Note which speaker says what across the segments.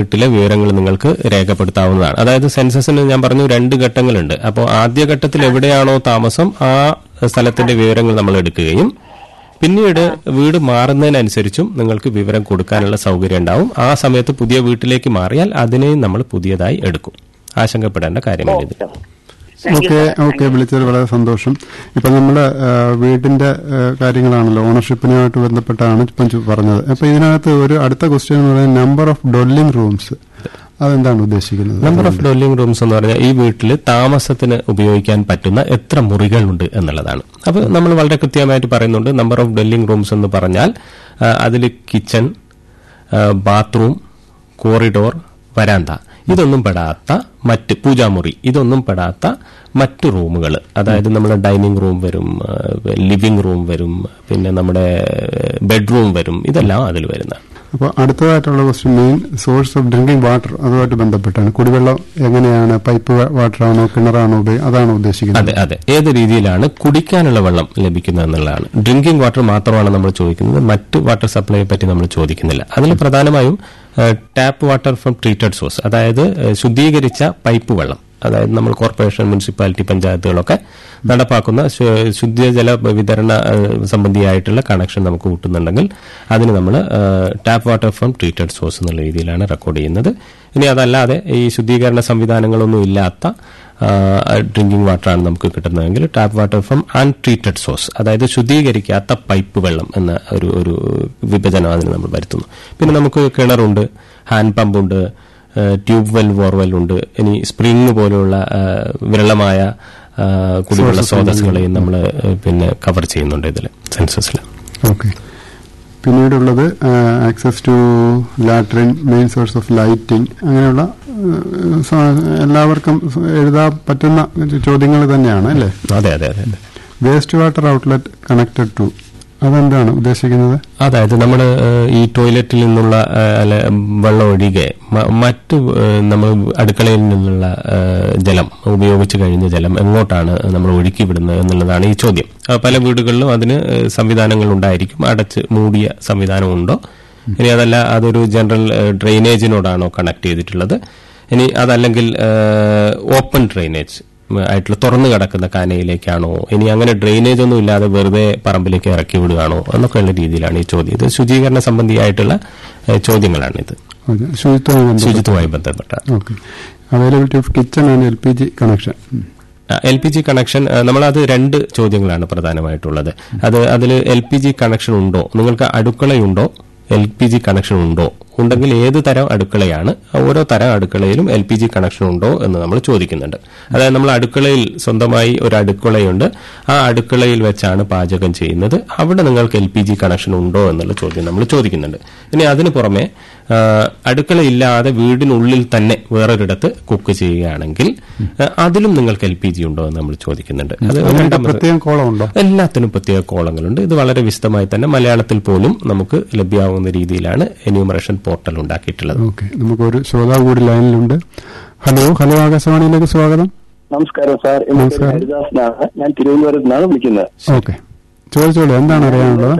Speaker 1: വീട്ടിലെ വിവരങ്ങൾ നിങ്ങൾക്ക് രേഖപ്പെടുത്താവുന്നതാണ്. അതായത് സെൻസസിന് ഞാൻ പറഞ്ഞു 2 ഘട്ടങ്ങളുണ്ട്. അപ്പോൾ ആദ്യ ഘട്ടത്തിൽ എവിടെയാണോ താമസം ആ സ്ഥലത്തിന്റെ വിവരങ്ങൾ നമ്മൾ എടുക്കുകയും പിന്നീട് വീട് മാറുന്നതിനനുസരിച്ചും നിങ്ങൾക്ക് വിവരം കൊടുക്കാനുള്ള സൗകര്യം ഉണ്ടാവും. ആ സമയത്ത് പുതിയ വീട്ടിലേക്ക് മാറിയാൽ അതിനെയും നമ്മൾ പുതിയതായി എടുക്കും. ആശങ്കപ്പെടേണ്ട കാര്യമില്ല.
Speaker 2: ഓക്കെ വിളിച്ചത് വളരെ സന്തോഷം. ഇപ്പൊ നമ്മള് വീടിന്റെ കാര്യങ്ങളാണല്ലോ, ഓണർഷിപ്പിനുമായിട്ട് ബന്ധപ്പെട്ടാണ് ഇപ്പം പറഞ്ഞത്. അപ്പൊ ഇതിനകത്ത് ഒരു അടുത്ത ക്വസ്റ്റ്യൻ എന്ന് പറയുന്നത് നമ്പർ ഓഫ് ഡ്വെല്ലിംഗ് റൂംസ്, അതെന്താണ് ഉദ്ദേശിക്കുന്നത്?
Speaker 1: നമ്പർ ഓഫ് ഡ്വെല്ലിംഗ് റൂംസ് എന്ന് പറഞ്ഞാൽ ഈ വീട്ടിൽ താമസത്തിന് ഉപയോഗിക്കാൻ പറ്റുന്ന എത്ര മുറികളുണ്ട് എന്നുള്ളതാണ്. അപ്പൊ നമ്മൾ വളരെ കൃത്യമായിട്ട് പറയുന്നുണ്ട്. നമ്പർ ഓഫ് ഡ്വെല്ലിംഗ് റൂംസ് എന്ന് പറഞ്ഞാൽ അതിൽ കിച്ചൺ, ബാത്റൂം, കോറിഡോർ, വരാന്ത ഇതൊന്നും പെടാത്ത മറ്റ് പൂജാമുറി ഇതൊന്നും പെടാത്ത മറ്റു റൂമുകൾ, അതായത് നമ്മുടെ ഡൈനിങ് റൂം വരും, ലിവിംഗ് റൂം വരും, പിന്നെ നമ്മുടെ ബെഡ്റൂം വരും, ഇതെല്ലാം അതിൽ വരുന്നതാണ്.
Speaker 2: അപ്പോൾ അടുത്തതായിട്ടുള്ള question main source of drinking water, അതുമായിട്ട് ബന്ധപ്പെട്ടാണ്. കുടിവെള്ളം എങ്ങനെയാണ്? പൈപ്പ് വാട്ടറാണോ, കിണറാണോ, അതാണോ ഉദ്ദേശിക്കുന്നത്?
Speaker 1: അതെ, ഏത് രീതിയിലാണ് കുടിക്കാനുള്ള വെള്ളം ലഭിക്കുന്നത് എന്നുള്ളതാണ്. ഡ്രിങ്കിംഗ് വാട്ടർ മാത്രമാണ് നമ്മൾ ചോദിക്കുന്നത്, മറ്റ് വാട്ടർ സപ്ലൈയെ പറ്റി നമ്മൾ ചോദിക്കുന്നില്ല. അതിൽ പ്രധാനമായും tap water from treated source, അതായത് ശുദ്ധീകരിച്ച പൈപ്പ് വെള്ളം, അതായത് നമ്മൾ കോർപ്പറേഷൻ, മുനിസിപ്പാലിറ്റി, പഞ്ചായത്തുകളൊക്കെ നടപ്പാക്കുന്ന ശുദ്ധജല വിതരണ സംബന്ധിയായിട്ടുള്ള കണക്ഷൻ നമുക്ക് കിട്ടുന്നുണ്ടെങ്കിൽ അതിന് നമ്മൾ tap water from treated source എന്നുള്ള രീതിയിലാണ് റെക്കോർഡ് ചെയ്യുന്നത്. ഇനി അതല്ലാതെ ഈ ശുദ്ധീകരണ സംവിധാനങ്ങളൊന്നും ഇല്ലാത്ത ഡ്രിങ്കിംഗ് വാട്ടറാണ് നമുക്ക് കിട്ടുന്നതെങ്കിൽ tap water from untreated source, അതായത് ശുദ്ധീകരിക്കാത്ത പൈപ്പ് വെള്ളം എന്ന ഒരു വിഭജനം അതിന് നമ്മൾ വരുത്തുന്നു. പിന്നെ നമുക്ക് കിണറുണ്ട്, ഹാൻഡ് പമ്പുണ്ട്, ട്യൂബ് വെൽ, ബോർവെൽ ഉണ്ട്. ഇനി സ്പ്രിംഗ് പോലെയുള്ള വിരളമായ കുടിവെള്ള സ്രോതസ്സുകളെയും നമ്മൾ പിന്നെ കവർ ചെയ്യുന്നുണ്ട് ഇതിൽ സെൻസസിൽ.
Speaker 2: Okay. പിന്നീടുള്ളത് access to latrine, main source of lighting, അങ്ങനെയുള്ള എല്ലാവർക്കും എഴുതാൻ പറ്റുന്ന ചോദ്യങ്ങൾ തന്നെയാണ് അല്ലേ?
Speaker 1: അതെ.
Speaker 2: Waste water outlet connected to, അതെന്താണ് ഉദ്ദേശിക്കുന്നത്?
Speaker 1: അതായത് നമ്മൾ ഈ ടോയ്ലറ്റിൽ നിന്നുള്ള വെള്ളം ഒഴികെ മറ്റ് നമ്മൾ അടുക്കളയിൽ നിന്നുള്ള ജലം, ഉപയോഗിച്ച് കഴിഞ്ഞ ജലം എങ്ങോട്ടാണ് നമ്മൾ ഒഴുക്കി വിടുന്നത് എന്നുള്ളതാണ് ഈ ചോദ്യം. പല വീടുകളിലും അതിന് സംവിധാനങ്ങൾ ഉണ്ടായിരിക്കും. അടച്ച് മൂടിയ സംവിധാനമുണ്ടോ? ഇനി അതല്ല അതൊരു ജനറൽ ഡ്രെയിനേജിനോടാണോ കണക്ട് ചെയ്തിട്ടുള്ളത്? ഇനി അതല്ലെങ്കിൽ ഓപ്പൺ ഡ്രെയിനേജ് ആയിട്ടുള്ള തുറന്നു കിടക്കുന്ന കാനയിലേക്കാണോ? ഇനി അങ്ങനെ ഡ്രെയിനേജ് ഒന്നും ഇല്ലാതെ വെറുതെ പറമ്പിലേക്ക് ഇറക്കി വിടുകയാണോ എന്നൊക്കെയുള്ള രീതിയിലാണ് ഈ ചോദ്യം. ഇത് ശുചീകരണ സംബന്ധിയായിട്ടുള്ള ചോദ്യങ്ങളാണിത്, ശുചിത്വവുമായി ബന്ധപ്പെട്ട.
Speaker 2: Availability of kitchen and LPG connection.
Speaker 1: LPG connection നമ്മളത് 2 ചോദ്യങ്ങളാണ് പ്രധാനമായിട്ടുള്ളത്. അതിൽ LPG കണക്ഷൻ ഉണ്ടോ, നിങ്ങൾക്ക് അടുക്കളയുണ്ടോ, LPG കണക്ഷൻ ഉണ്ടോ, ഉണ്ടെങ്കിൽ ഏത് തരം അടുക്കളയാണ്, ഓരോ തരം അടുക്കളയിലും LPG കണക്ഷൻ ഉണ്ടോ എന്ന് നമ്മൾ ചോദിക്കുന്നുണ്ട്. അതായത് നമ്മൾ അടുക്കളയിൽ സ്വന്തമായി ഒരു അടുക്കളയുണ്ട്, ആ അടുക്കളയിൽ വെച്ചാണ് പാചകം ചെയ്യുന്നത്, അവിടെ നിങ്ങൾക്ക് LPG കണക്ഷൻ ഉണ്ടോ എന്നുള്ള ചോദ്യം നമ്മൾ ചോദിക്കുന്നുണ്ട്. ഇനി അതിന് പുറമെ അടുക്കളയില്ലാതെ വീടിനുള്ളിൽ തന്നെ വേറൊരിടത്ത് കുക്ക് ചെയ്യുകയാണെങ്കിൽ അതിലും നിങ്ങൾക്ക് LPG ഉണ്ടോ എന്ന് നമ്മൾ ചോദിക്കുന്നുണ്ട്. അത് എല്ലാത്തിനും പ്രത്യേക കോളങ്ങളുണ്ട്. ഇത് വളരെ വിശദമായി തന്നെ മലയാളത്തിൽ പോലും നമുക്ക് ലഭ്യമാകുന്ന രീതിയിലാണ് എന്യൂമറേഷൻ പോർട്ടൽ ഉണ്ടാക്കിയിട്ടുള്ളത്.
Speaker 2: നമുക്ക് ഒരു ശ്രോതാവ് കൂടി ലൈനിലുണ്ട്. ഹലോ ആകാശവാണിയിലേക്ക് സ്വാഗതം.
Speaker 3: നമസ്കാരം സാർ, ഹരിദാസനാണ്, ഞാൻ തിരുവനന്തപുരത്ത് നിന്നാണ് വിളിക്കുന്നത്.
Speaker 2: ഓക്കെ, ചോദിച്ചോളൂ, എന്താണ് അറിയാനുള്ളത്?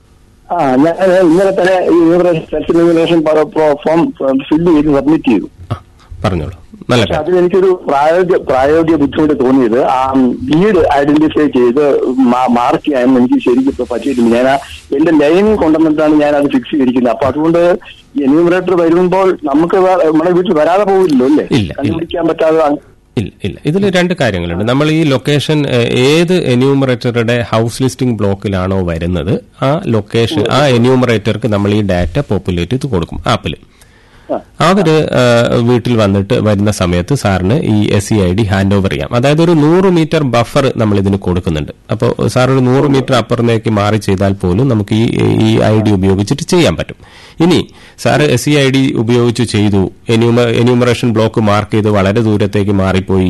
Speaker 3: ഞാൻ ഇന്നലെ തന്നെ ഈ എന്യൂമറേഷൻ ഫോം ഫില്ല് ചെയ്ത് സബ്മിറ്റ് ചെയ്തു.
Speaker 1: പറഞ്ഞോളൂ.
Speaker 3: അതിലെനിക്കൊരു പ്രായോഗിക ബുദ്ധിമുട്ട് തോന്നിയത് ആ വീട് ഐഡന്റിഫൈ ചെയ്ത് മാർക്ക് ചെയ്യാൻ എനിക്ക് ശരിക്കും ഇപ്പൊ പറ്റിയിട്ടില്ല. ഞാൻ എന്റെ ലൈനിൽ കൊണ്ടുവന്നിട്ടാണ് ഞാൻ അത് ഫിക്സ് ചെയ്തിരിക്കുന്നത്. അപ്പൊ അതുകൊണ്ട് എന്യൂമറേറ്റർ വരുമ്പോൾ നമുക്ക് നമ്മുടെ വീട്ടിൽ വരാതെ പോകില്ലല്ലോ അല്ലേ, കണ്ടുപിടിക്കാൻ പറ്റാതെ.
Speaker 1: ഇല്ല, ഇതിൽ 2 കാര്യങ്ങളുണ്ട്. നമ്മൾ ഈ ലൊക്കേഷൻ ഏത് എന്യൂമറേറ്ററുടെ ഹൗസ് ലിസ്റ്റിംഗ് ബ്ലോക്കിലാണോ വരുന്നത് ആ ലൊക്കേഷൻ, ആ എന്യൂമറേറ്റർക്ക് നമ്മൾ ഈ ഡാറ്റ പോപ്പുലേറ്റ് ചെയ്ത് കൊടുക്കും ആപ്പിൽ. അവര് വീട്ടിൽ വന്നിട്ട് വരുന്ന സമയത്ത് സാറിന് ഈ SEID ഹാൻഡ് ഓവർ ചെയ്യാം. അതായത് ഒരു 100 മീറ്റർ ബഫർ നമ്മൾ ഇതിന് കൊടുക്കുന്നുണ്ട്. അപ്പോൾ സാർ ഒരു 100 മീറ്റർ അപ്പുറത്തേക്ക് മാറി ചെയ്താൽ പോലും നമുക്ക് ഈ ID ഉപയോഗിച്ചിട്ട് ചെയ്യാൻ പറ്റും. ഇനി സാറ് SEID ഉപയോഗിച്ച് ചെയ്തു, എന്യൂമറേഷൻ ബ്ലോക്ക് മാർക്ക് ചെയ്ത് വളരെ ദൂരത്തേക്ക് മാറിപ്പോയി,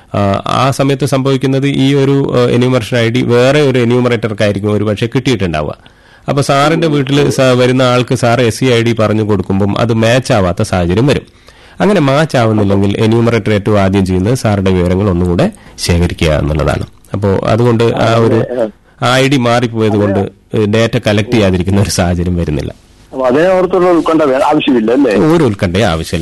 Speaker 1: ആ സമയത്ത് സംഭവിക്കുന്നത് ഈ ഒരു എന്യൂമറേഷൻ ID വേറെ ഒരു എന്യൂമറേറ്റർക്കായിരിക്കും ഒരു പക്ഷേ കിട്ടിയിട്ടുണ്ടാവുക. അപ്പൊ സാറിന്റെ വീട്ടിൽ വരുന്ന ആൾക്ക് സാർ SEID പറഞ്ഞു കൊടുക്കുമ്പോൾ അത് മാച്ച് ആവാത്ത സാഹചര്യം വരും. അങ്ങനെ മാച്ച് ആവുന്നില്ലെങ്കിൽ എന്യൂമറേറ്റർ ഏറ്റവും ആദ്യം ചെയ്യുന്നത് സാറിന്റെ വിവരങ്ങൾ ഒന്നുകൂടെ ശേഖരിക്കുക എന്നുള്ളതാണ്. അപ്പോൾ അതുകൊണ്ട് ആ ഒരു ID മാറിപ്പോയത് കൊണ്ട് ഡേറ്റ കളക്ട് ചെയ്യാതിരിക്കുന്ന ഒരു സാഹചര്യം വരുന്നില്ല.
Speaker 3: അതിനെ ഓർത്തുള്ള ഉത്കണ്ഠ ആവശ്യമില്ല, ഒരു
Speaker 1: ഉത്കണ്ഠയും ആവശ്യമില്ല.